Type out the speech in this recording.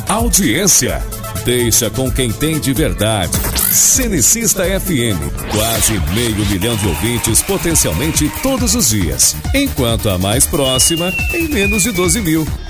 Audiência. Deixa com quem tem de verdade. Cenicista FM. Quase 500 mil de ouvintes potencialmente todos os dias. Enquanto a mais próxima, em menos de 12 mil.